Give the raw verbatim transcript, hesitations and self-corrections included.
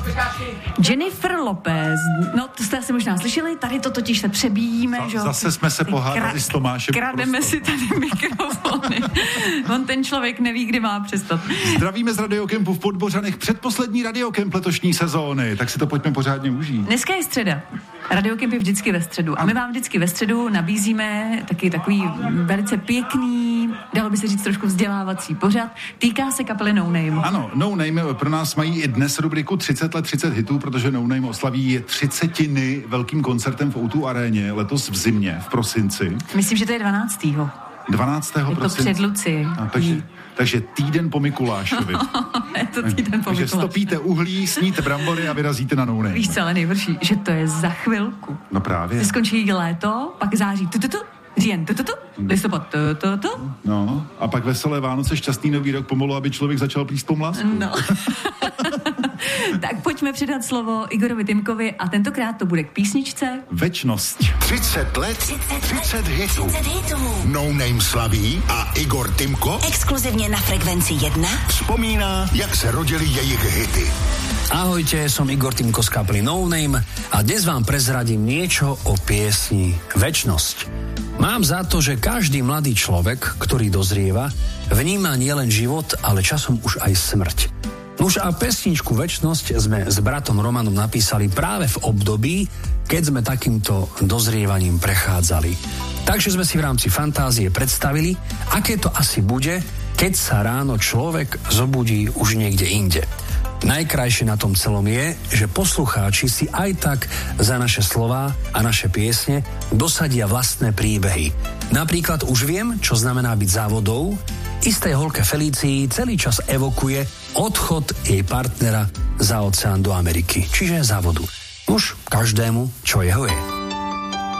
Jennifer Lopez, no to jste asi možná slyšeli, tady to totiž se přebíjíme, Za, že? Zase jsme se pohádali s Tomášem. Krademe si tady mikrofony. On ten člověk neví, kdy má přestat. Zdravíme z Radiokempu v Podbořanech, předposlední Radiokemp letošní sezóny, tak si to pojďme pořádně užít. Dneska je středa. Radiokemp je vždycky ve středu. A my vám vždycky ve středu nabízíme taky takový velice pěkný, dalo by se říct trošku vzdělávací pořad. Týká se kapely No Name. Ano, No Name pro nás mají i dnes rubriku třicet let, třicet hitů, protože No Name oslaví třicetiny velkým koncertem v O dva aréně letos v zimě, v prosinci. Myslím, že to je dvanáctého dvanáctého Je to prosince. před Luci. A, takže, takže týden po Mikulášovi. Je to týden po Takže Mikuláši. stopíte uhlí, sníte brambory a vyrazíte na No Name. Víš co, ale nejhorší, že to je za chvilku. No právě. Skončí léto, pak září, tu, tu, tu, říjen, tu, tu, tu, listopad, tu, tu, tu. No, a pak veselé Vánoce, šťastný nový rok pomalu, aby člověk začal plíst pomlásku. No. Tak pojďme předat slovo Igorovi Timkovi a tentokrát to bude k písničce Večnost. třicet let, třicet hitů. No Name slaví a Igor Timko Exkluzivně na Frekvenci jedna vzpomíná, jak se rodily jejich hity. Ahojte, som Igor Timko z kapely No Name a dnes vám prezradím niečo o piesni Večnosť. Mám za to, že každý mladý človek, ktorý dozrieva, vníma nielen život, ale časom už aj smrť. Nuž a pesničku Večnosť sme s bratom Romanom napísali práve v období, keď sme takýmto dozrievaním prechádzali. Takže sme si v rámci fantázie predstavili, aké to asi bude, keď sa ráno človek zobudí už niekde inde. Najkrajšie na tom celom je, že poslucháči si aj tak za naše slová a naše piesne dosadia vlastné príbehy. Napríklad už viem, čo znamená byť závodou. Istej holke Felícii celý čas evokuje odchod jej partnera za oceán do Ameriky, čiže závodu. Už každému, čo jeho je.